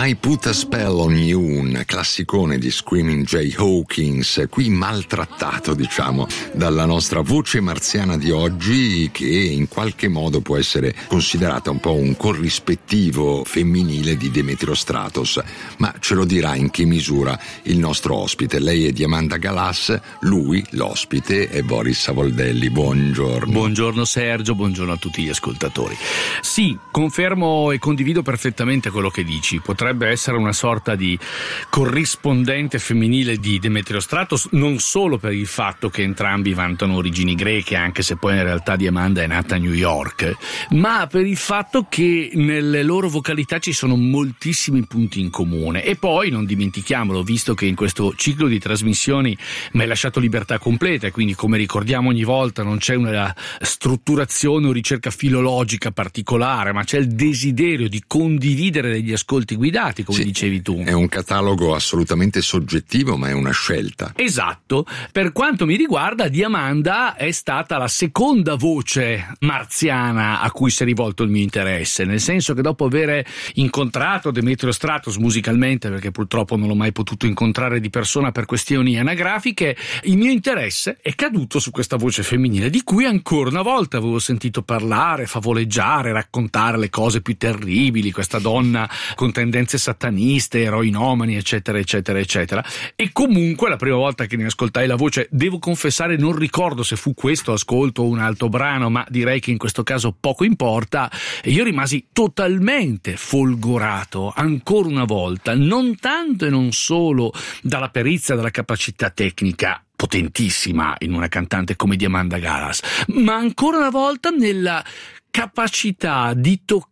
I Put a Spell on You, un classicone di Screaming Jay Hawkins, qui maltrattato, diciamo, dalla nostra voce marziana di oggi, che in qualche modo può essere considerata un po' un corrispettivo femminile di Demetrio Stratos, ma ce lo dirà in che misura il nostro ospite. Lei è Diamanda Galas, lui, l'ospite, è Boris Savoldelli. Buongiorno. Buongiorno Sergio, buongiorno a tutti gli ascoltatori. Sì, confermo e condivido perfettamente quello che dici. Potrebbe essere una sorta di corrispondente femminile di Demetrio Stratos, non solo per il fatto che entrambi vantano origini greche, anche se poi in realtà Diamanda è nata a New York, ma per il fatto che nelle loro vocalità ci sono moltissimi punti in comune. E poi non dimentichiamolo, visto che in questo ciclo di trasmissioni mi hai lasciato libertà completa e quindi, come ricordiamo ogni volta, non c'è una strutturazione o ricerca filologica particolare, ma c'è il desiderio di condividere degli ascolti guidati, come dicevi tu. È un catalogo assolutamente soggettivo, ma è una scelta. Esatto. Per quanto mi riguarda, Diamanda è stata la seconda voce marziana a cui si è rivolto il mio interesse, nel senso che dopo aver incontrato Demetrio Stratos musicalmente, perché purtroppo non l'ho mai potuto incontrare di persona per questioni anagrafiche, il mio interesse è caduto su questa voce femminile, di cui ancora una volta avevo sentito parlare, favoleggiare, raccontare le cose più terribili, questa donna con tendenze sataniste, eroinomani, eccetera eccetera eccetera. E comunque la prima volta che ne ascoltai la voce, devo confessare, non ricordo se fu questo ascolto o un altro brano, ma direi che in questo caso poco importa, e io rimasi totalmente folgorato ancora una volta, non tanto e non solo dalla perizia, dalla capacità tecnica potentissima in una cantante come Diamanda Galas, ma ancora una volta nella capacità di toccare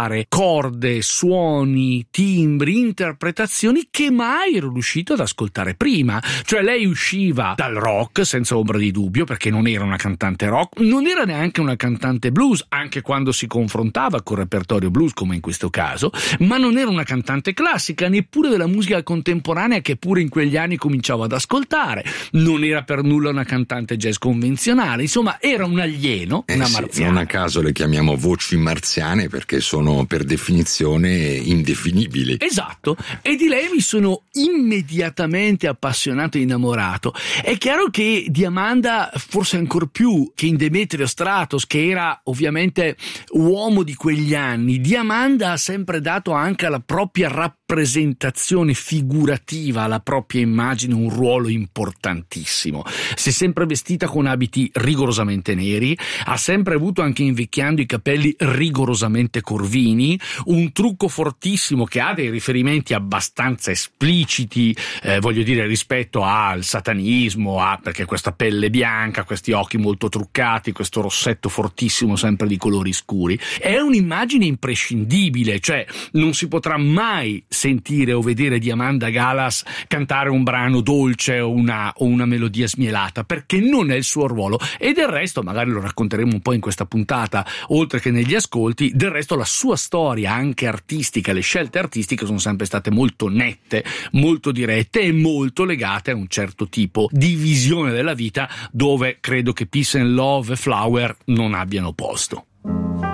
corde, suoni, timbri, interpretazioni che mai ero riuscito ad ascoltare prima. Cioè lei usciva dal rock senza ombra di dubbio, perché non era una cantante rock, non era neanche una cantante blues, anche quando si confrontava col repertorio blues come in questo caso, ma non era una cantante classica, neppure della musica contemporanea che pure in quegli anni cominciavo ad ascoltare, non era per nulla una cantante jazz convenzionale, insomma era un alieno, una marziana. Non a caso le chiamiamo voci marziane, perché sono per definizione indefinibili. Esatto, e di lei mi sono immediatamente appassionato e innamorato. È chiaro che Diamanda, forse ancor più che in Demetrio Stratos, che era ovviamente uomo di quegli anni, Diamanda ha sempre dato anche alla propria rappresentazione figurativa, alla propria immagine, un ruolo importantissimo. Si è sempre vestita con abiti rigorosamente neri, ha sempre avuto, anche invecchiando, i capelli rigorosamente corvini, un trucco fortissimo che ha dei riferimenti abbastanza espliciti, voglio dire, rispetto al satanismo, perché questa pelle bianca, questi occhi molto truccati, questo rossetto fortissimo sempre di colori scuri, è un'immagine imprescindibile, cioè non si potrà mai sentire o vedere Diamanda Galas cantare un brano dolce o una melodia smielata, perché non è il suo ruolo. E del resto, magari lo racconteremo un po' in questa puntata, oltre che negli ascolti, del resto la sua storia anche artistica, le scelte artistiche sono sempre state molto nette, molto dirette e molto legate a un certo tipo di visione della vita, dove credo che Peace and Love e Flower non abbiano posto.